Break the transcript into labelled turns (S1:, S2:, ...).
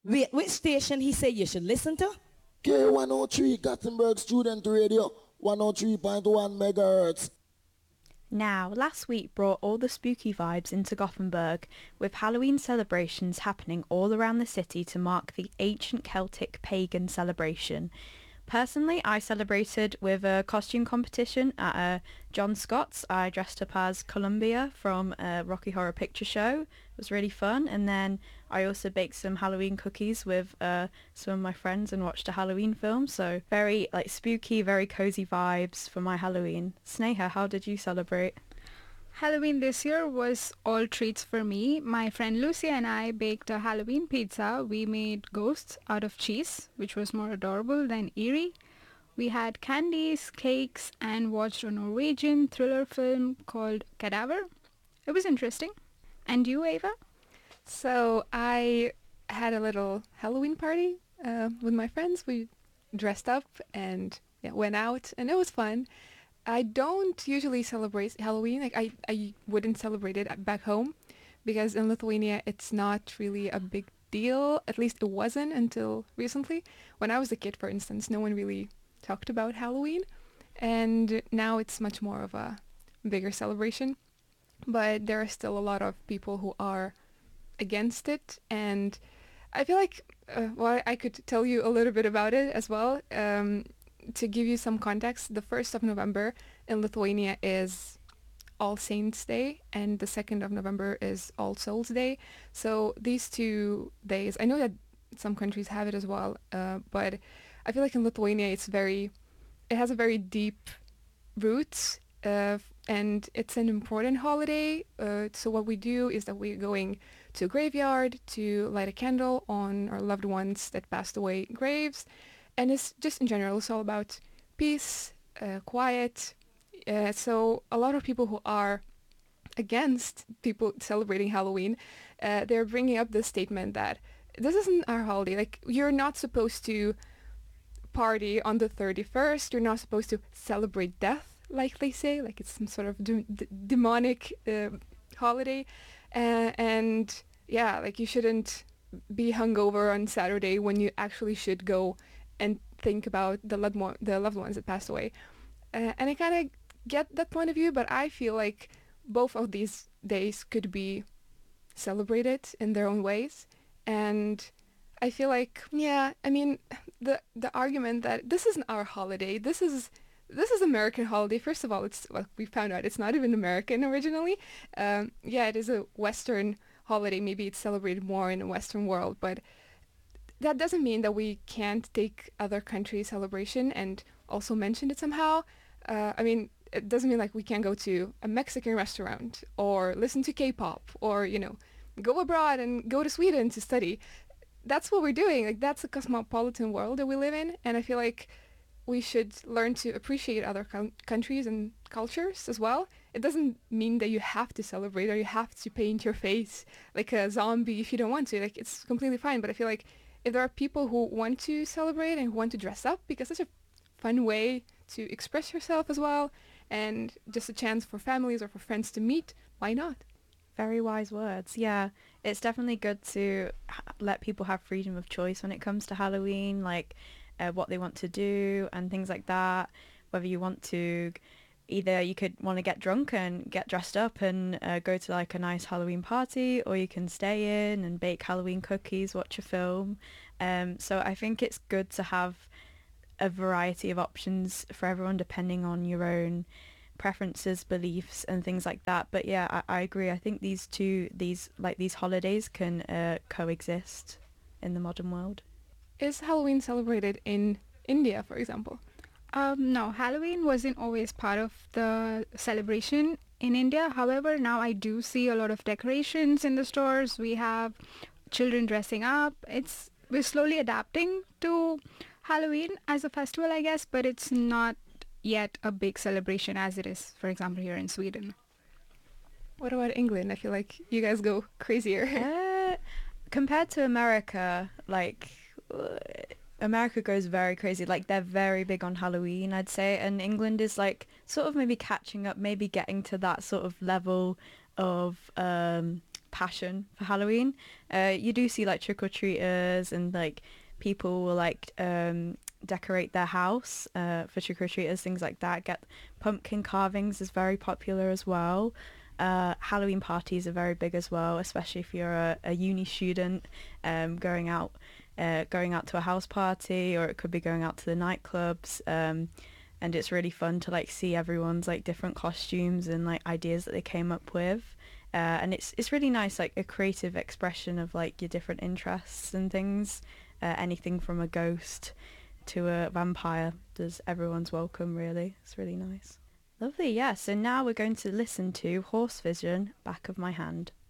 S1: Wait, which station he said you should listen to?
S2: K103 Gothenburg Student Radio, 103.1 megahertz.
S3: Now, last week brought all the spooky vibes into Gothenburg, with Halloween celebrations happening all around the city to mark the ancient Celtic pagan celebration. Personally, I celebrated with a costume competition at John Scott's. I dressed up as Columbia from a Rocky Horror Picture Show. It was really fun. And then I also baked some Halloween cookies with some of my friends and watched a Halloween film. So very spooky, very cozy vibes for my Halloween. Sneha, how did you celebrate?
S4: Halloween this year was all treats for me. My friend Lucy and I baked a Halloween pizza. We made ghosts out of cheese, which was more adorable than eerie. We had candies, cakes, and watched a Norwegian thriller film called Cadaver. It was interesting. And you, Ava?
S5: So I had a little Halloween party with my friends. We dressed up and went out, and it was fun. I don't usually celebrate Halloween. I wouldn't celebrate it back home because in Lithuania it's not really a big deal. At least it wasn't until recently. When I was a kid, for instance, no one really talked about Halloween, and now it's much more of a bigger celebration. But there are still a lot of people who are against it, and I feel like I could tell you a little bit about it as well. To give you some context, the 1st of November in Lithuania is All Saints Day, and the 2nd of November is All Souls Day. So these 2 days, I know that some countries have it as well, but I feel like in Lithuania it has a very deep roots, and it's an important holiday. So what we do is that we're going to a graveyard to light a candle on our loved ones that passed away graves. And it's just in general, it's all about peace, quiet. So a lot of people who are against people celebrating Halloween, they're bringing up this statement that this isn't our holiday. Like, you're not supposed to party on the 31st. You're not supposed to celebrate death, like they say. Like, it's some sort of demonic holiday. And yeah, like, you shouldn't be hungover on Saturday when you actually should go and think about the loved ones that passed away. And I kind of get that point of view, but I feel like both of these days could be celebrated in their own ways. And I feel like, the argument that this isn't our holiday, this is American holiday. First of all, we found out it's not even American originally. It is a Western holiday. Maybe it's celebrated more in the Western world, but that doesn't mean that we can't take other countries' celebration and also mention it somehow. It doesn't mean like we can't go to a Mexican restaurant or listen to K-pop or, go abroad and go to Sweden to study. That's what we're doing. Like, that's a cosmopolitan world that we live in, and I feel like we should learn to appreciate other countries and cultures as well. It doesn't mean that you have to celebrate or you have to paint your face like a zombie if you don't want to. Like, it's completely fine, but I feel like if there are people who want to celebrate and who want to dress up, because it's a fun way to express yourself as well, and just a chance for families or for friends to meet, why not?
S3: Very wise words. Yeah, it's definitely good to let people have freedom of choice when it comes to Halloween, like what they want to do and things like that. Whether you want to, either you could want to get drunk and get dressed up and go to like a nice Halloween party, or you can stay in and bake Halloween cookies, watch a film. So I think it's good to have a variety of options for everyone depending on your own preferences, beliefs and things like that. But yeah, I agree. I think these holidays can coexist in the modern world.
S5: Is Halloween celebrated in India, for example?
S4: No, Halloween wasn't always part of the celebration in India. However, now I do see a lot of decorations in the stores. We have children dressing up. We're slowly adapting to Halloween as a festival, I guess, but it's not yet a big celebration as it is, for example, here in Sweden.
S5: What about England? I feel like you guys go crazier.
S3: Compared to America, America goes very crazy. Like, they're very big on Halloween, I'd say, and England is like sort of maybe catching up, maybe getting to that sort of level of passion for Halloween. You do see like trick-or-treaters, and like people will like decorate their house for trick-or-treaters, things like that. Get pumpkin carvings is very popular as well. Halloween parties are very big as well, especially if you're a uni student, going out to a house party, or it could be going out to the nightclubs. And it's really fun to like see everyone's like different costumes and like ideas that they came up with. And it's really nice, like a creative expression of like your different interests and things. Anything from a ghost to a vampire, does everyone's welcome really. It's really nice. Lovely, yeah. So now we're going to listen to Horse Vision, Back of My Hand.